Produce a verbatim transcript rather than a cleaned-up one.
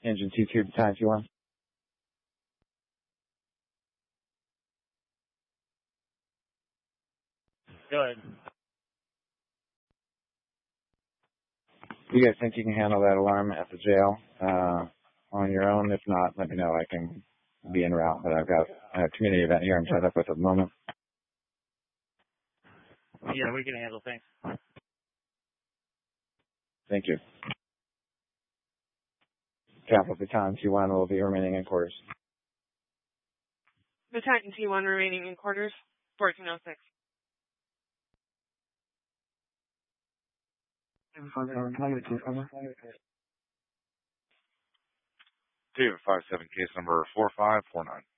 Engine two two, Battalion T one. Go ahead. You guys think you can handle that alarm at the jail uh, on your own? If not, let me know. I can be en route, but I've got a community event here I'm tied up with at the moment. Yeah, we can handle things. Thank you. Capital Battalion T one will be remaining in quarters. Battalion T one remaining in quarters, fourteen oh six. Can I get a case number? David five seven, case number four five four nine.